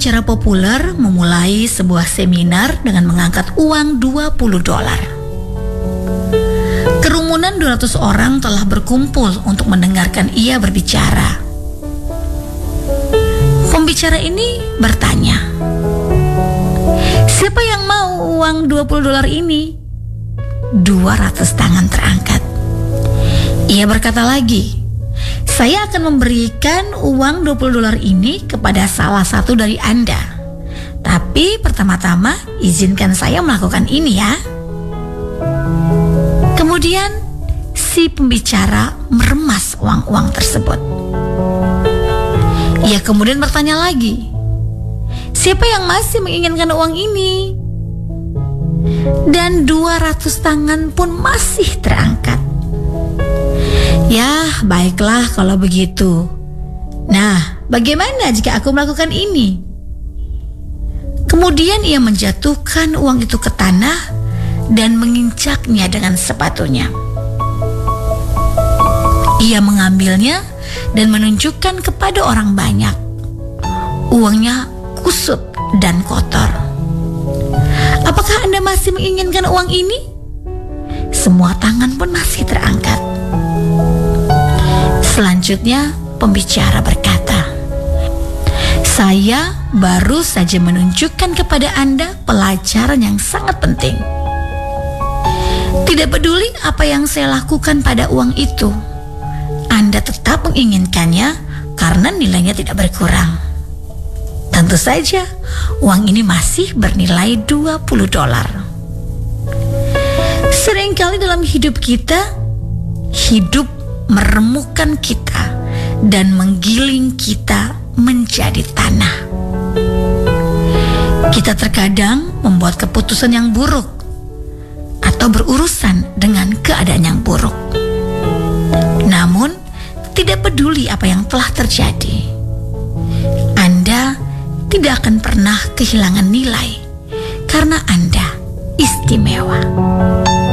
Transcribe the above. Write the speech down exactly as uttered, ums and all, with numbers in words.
pembicara populer memulai sebuah seminar dengan mengangkat uang dua puluh dolar. Kerumunan dua ratus orang telah berkumpul untuk mendengarkan ia berbicara. Pembicara ini bertanya, "Siapa yang mau uang dua puluh dolar ini?" dua ratus tangan terangkat. Ia berkata lagi, "Saya akan memberikan uang dua puluh dolar ini kepada salah satu dari Anda. Tapi pertama-tama izinkan saya melakukan ini ya." Kemudian si pembicara meremas uang-uang tersebut. Ia kemudian bertanya lagi, "Siapa yang masih menginginkan uang ini?" Dan dua ratus tangan pun masih terangkat. "Ya, baiklah kalau begitu. Nah, bagaimana jika aku melakukan ini?" Kemudian ia menjatuhkan uang itu ke tanah dan menginjaknya dengan sepatunya. Ia mengambilnya dan menunjukkan kepada orang banyak. Uangnya kusut dan kotor. "Apakah Anda masih menginginkan uang ini?" Semua tangan pun masih terangkat. Selanjutnya pembicara berkata, "Saya baru saja menunjukkan kepada Anda pelajaran yang sangat penting. Tidak peduli apa yang saya lakukan pada uang itu, Anda tetap menginginkannya karena nilainya tidak berkurang. Tentu saja uang ini masih bernilai dua puluh dolar. Seringkali dalam hidup kita, hidup meremukkan kita dan menggiling kita menjadi tanah. Kita terkadang membuat keputusan yang buruk atau berurusan dengan keadaan yang buruk. Namun, tidak peduli apa yang telah terjadi, Anda tidak akan pernah kehilangan nilai karena Anda istimewa.